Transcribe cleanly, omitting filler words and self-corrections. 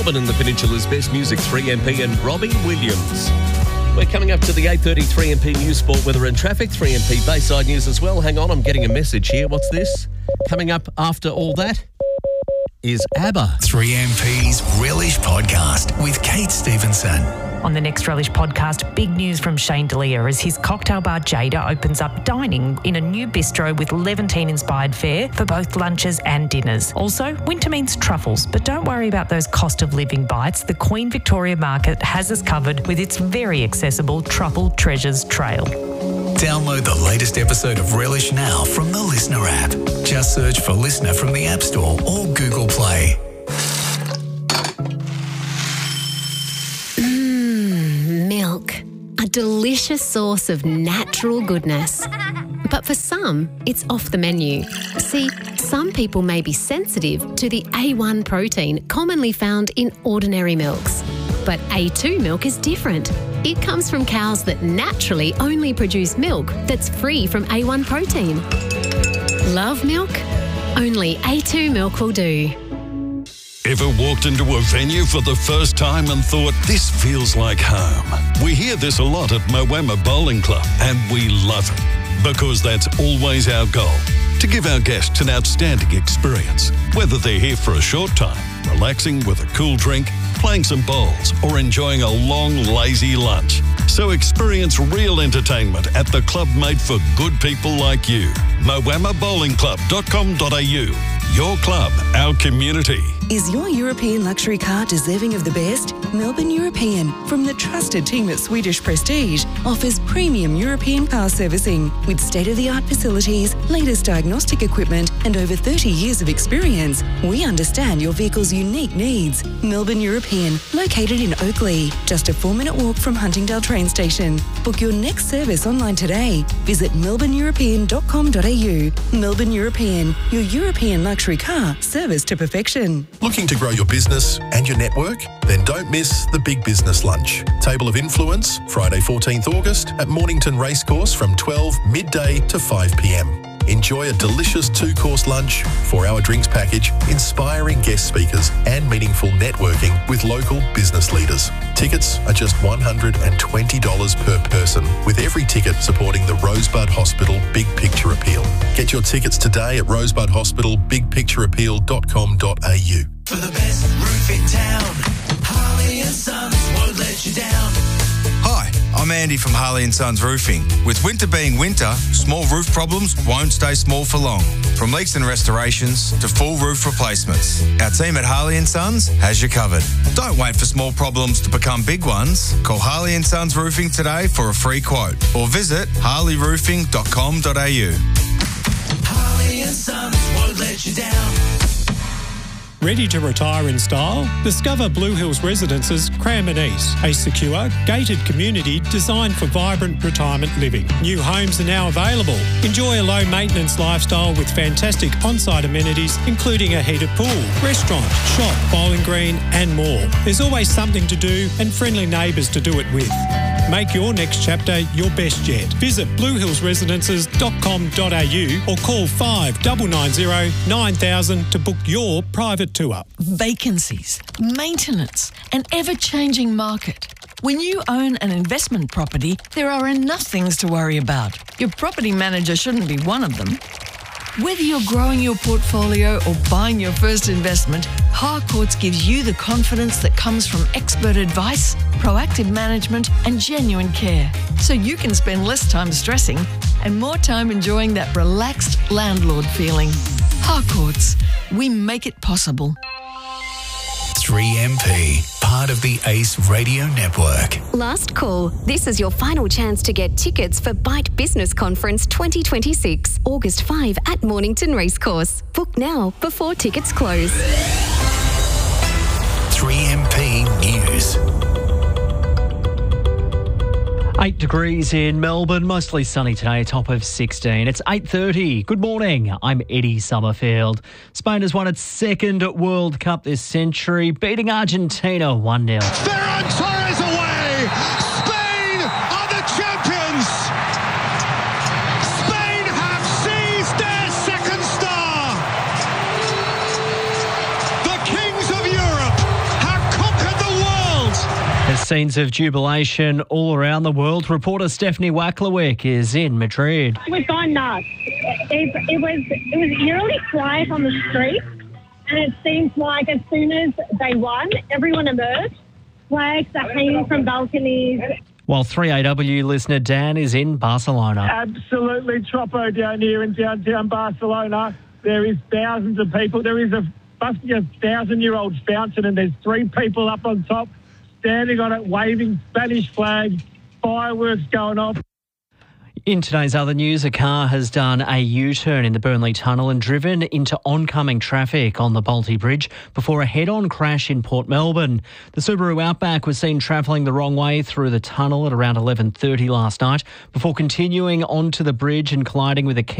Melbourne and the Peninsula's best music, 3MP and Robbie Williams. We're coming up to the 8:30 3MP News, Sport, Weather and Traffic, 3MP Bayside News as well. Hang on, I'm getting a message here. What's this? Coming up after all that is ABBA. 3MP's Relish Podcast with Kate Stevenson. On the next Relish Podcast, big news from Shane D'Elia as his cocktail bar Jada opens up dining in a new bistro with Levantine-inspired fare for both lunches and dinners. Also, winter means truffles, but don't worry about those cost of living bites. The Queen Victoria Market has us covered with its very accessible Truffle Treasures Trail. Download the latest episode of Relish now from the Listener app. Just search for Listener from the App Store or Google Play. Milk, a delicious source of natural goodness. But for some, it's off the menu. See, some people may be sensitive to the A1 protein commonly found in ordinary milks. But A2 milk is different. It comes from cows that naturally only produce milk that's free from A1 protein. Love milk? Only A2 milk will do. Ever walked into a venue for the first time and thought, this feels like home? We hear this a lot at Moama Bowling Club, and we love it because that's always our goal, to give our guests an outstanding experience, whether they're here for a short time, relaxing with a cool drink, playing some bowls, or enjoying a long, lazy lunch. So experience real entertainment at the club made for good people like you. moamabowlingclub.com.au. Your club, our community. Is your European luxury car deserving of the best? Melbourne European, from the trusted team at Swedish Prestige, offers premium European car servicing with state-of-the-art facilities, latest diagnostic equipment, and over 30 years of experience. We understand your vehicle's unique needs. Melbourne European, located in Oakley, just a 4-minute walk from Huntingdale train station. Book your next service online today. Visit melbourneeuropean.com.au. Melbourne European, your European luxury car service to perfection. Looking to grow your business and your network? Then don't miss the Big Business Lunch. Table of Influence, Friday 14th August at Mornington Racecourse from 12 midday to 5 p.m. Enjoy a delicious 2-course lunch, 4-hour drinks package, inspiring guest speakers, and meaningful networking with local business leaders. Tickets are just $120 per person, with every ticket supporting the Rosebud Hospital Big Picture Appeal. Get your tickets today at rosebudhospitalbigpictureappeal.com.au. For the best roof in town, Harley and Sons won't let you down. Hi, I'm Andy from Harley & Sons Roofing. With winter being winter, small roof problems won't stay small for long. From leaks and restorations to full roof replacements, our team at Harley & Sons has you covered. Don't wait for small problems to become big ones. Call Harley & Sons Roofing today for a free quote or visit harleyroofing.com.au. Harley and Sons won't let you down. Ready to retire in style? Discover Blue Hills Residences Cranbourne East, a secure, gated community designed for vibrant retirement living. New homes are now available. Enjoy a low-maintenance lifestyle with fantastic on-site amenities, including a heated pool, restaurant, shop, bowling green, and more. There's always something to do and friendly neighbours to do it with. Make your next chapter your best yet. Visit bluehillsresidences.com.au or call 5990 9000 to book your private tour. Vacancies, maintenance, an ever-changing market. When you own an investment property, there are enough things to worry about. Your property manager shouldn't be one of them. Whether you're growing your portfolio or buying your first investment, Harcourts gives you the confidence that comes from expert advice, proactive management, and genuine care. So you can spend less time stressing and more time enjoying that relaxed landlord feeling. Harcourts, we make it possible. 3MP, part of the Ace Radio Network. Last call. This is your final chance to get tickets for Byte Business Conference 2026, August 5 at Mornington Racecourse. Book now before tickets close. 3MP News. 8 degrees in Melbourne, mostly sunny today, a top of 16. It's 8:30. Good morning, I'm Eddie Summerfield. Spain has won its second World Cup this century, beating Argentina 1-0. Ferran Torres away! Spain are the champions! Spain have seized their second star! The kings of Europe have Scenes of jubilation all around the world. Reporter Stephanie Wacklewick is in Madrid. We've gone nuts. It was eerily quiet on the street, and it seems like as soon as they won, everyone emerged. Flags are hanging from balconies. While 3AW listener Dan is in Barcelona. Absolutely troppo down here in downtown Barcelona. There is thousands of people. There is must be a 1,000-year-old fountain, and there's 3 people up on top standing on it, waving Spanish flags, fireworks going off. In today's other news, a car has done a U-turn in the Burnley Tunnel and driven into oncoming traffic on the Bolte Bridge before a head-on crash in Port Melbourne. The Subaru Outback was seen travelling the wrong way through the tunnel at around 11:30 last night before continuing onto the bridge and colliding with a